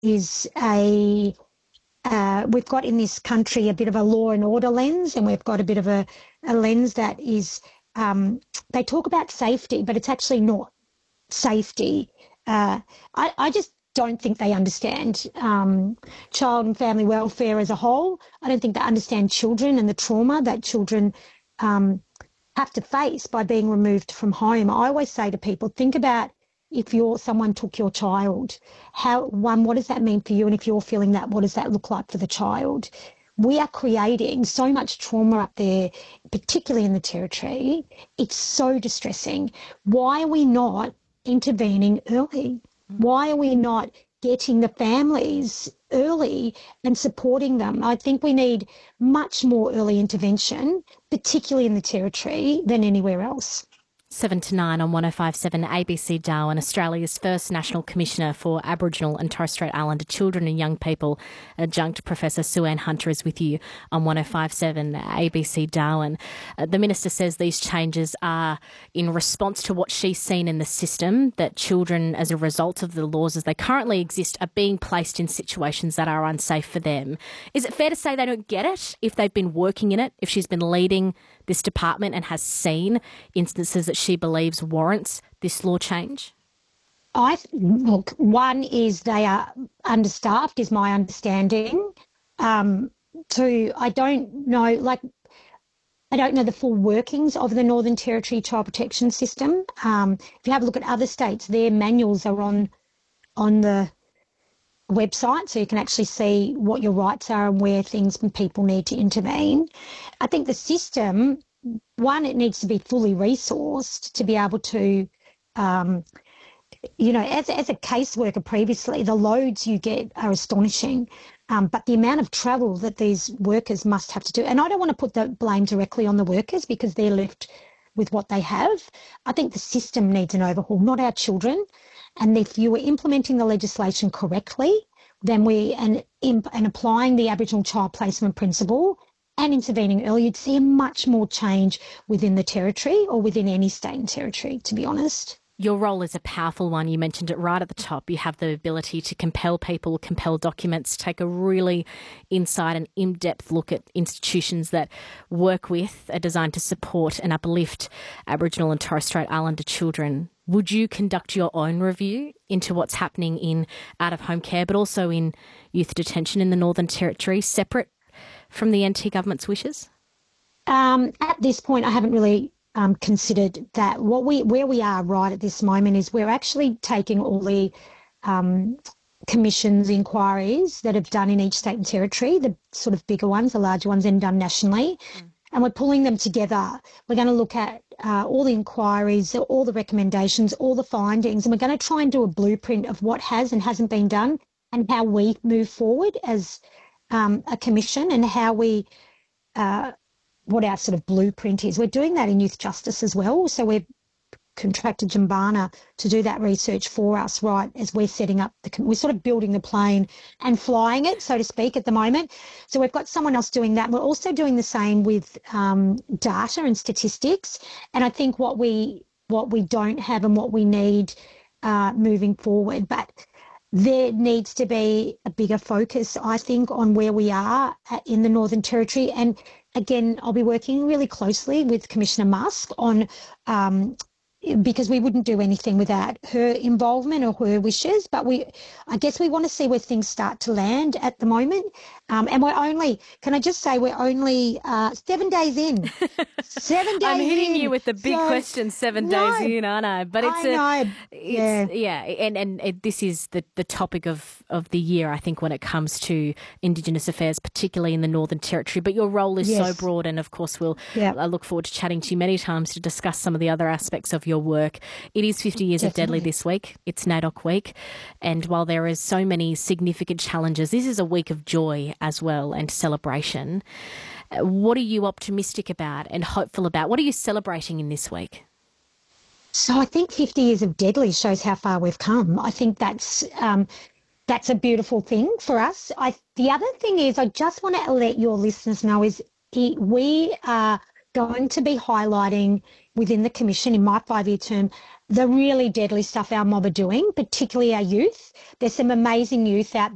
is we've got in this country a bit of a law and order lens, and we've got a bit of a lens that is, they talk about safety, but it's actually not safety. I just don't think they understand child and family welfare as a whole. I don't think they understand children and the trauma that children have to face by being removed from home. I always say to people, think about if someone took your child, what does that mean for you? And if you're feeling that, what does that look like for the child? We are creating so much trauma up there, particularly in the Territory. It's so distressing. Why are we not intervening early? Why are we not getting the families early and supporting them? I think we need much more early intervention, particularly in the Territory, than anywhere else. 7 to 9 on 105.7 ABC Darwin, Australia's first National Commissioner for Aboriginal and Torres Strait Islander children and young people. Adjunct Professor Sue-Ann Hunter is with you on 105.7 ABC Darwin. The Minister says these changes are in response to what she's seen in the system, that children, as a result of the laws as they currently exist, are being placed in situations that are unsafe for them. Is it fair to say they don't get it if they've been working in it, if she's been leading this department and has seen instances that she believes warrants this law change? Look, one is they are understaffed, is my understanding. Two, I don't know the full workings of the Northern Territory Child Protection System. If you have a look at other states, their manuals are on the website, so you can actually see what your rights are and where things and people need to intervene. I think the system, one, it needs to be fully resourced to be able to, as a caseworker previously, the loads you get are astonishing, but the amount of travel that these workers must have to do, and I don't want to put the blame directly on the workers because they're left with what they have. I think the system needs an overhaul, not our children. And if you were implementing the legislation correctly, then and applying the Aboriginal child placement principle and intervening early, you'd see a much more change within the Territory or within any state and territory, to be honest. Your role is a powerful one. You mentioned it right at the top. You have the ability to compel people, compel documents, take a really inside and in-depth look at institutions that work with, are designed to support and uplift Aboriginal and Torres Strait Islander children. Would you conduct your own review into what's happening in out-of-home care, but also in youth detention in the Northern Territory, separate from the NT government's wishes? At this point, I haven't really considered that. Where we are right at this moment is we're actually taking all the commissions, inquiries that have done in each state and territory, the sort of bigger ones, the larger ones, and done nationally, and we're pulling them together. We're going to look at all the inquiries, all the recommendations, all the findings, and we're going to try and do a blueprint of what has and hasn't been done and how we move forward as a commission and how we what our sort of blueprint is. We're doing that in youth justice as well. So we've contracted Jumbana to do that research for us, right, as we're setting up, we're sort of building the plane and flying it, so to speak, at the moment. So we've got someone else doing that. We're also doing the same with data and statistics. And I think what we don't have and what we need moving forward, but there needs to be a bigger focus, I think, on where we are in the Northern Territory. And again, I'll be working really closely with Commissioner Musk on because we wouldn't do anything without her involvement or her wishes. But I guess we want to see where things start to land at the moment. And we're only, can I just say, we're only 7 days in. 7 days in. I'm hitting you with the big question 7 days in, I know. But this is the topic of the year, I think, when it comes to Indigenous affairs, particularly in the Northern Territory. But your role is so broad, and of course I look forward to chatting to you many times to discuss some of the other aspects of your work. It is 50 years of Deadly this week. It's NAIDOC week. And while there is so many significant challenges, this is a week of joy as well and celebration. What are you optimistic about and hopeful about? What are you celebrating in this week? So I think 50 years of Deadly shows how far we've come. I think that's a beautiful thing for us. The other thing is, I just want to let your listeners know is we are going to be highlighting within the Commission in my 5-year term the really deadly stuff our mob are doing, particularly our youth. There's some amazing youth out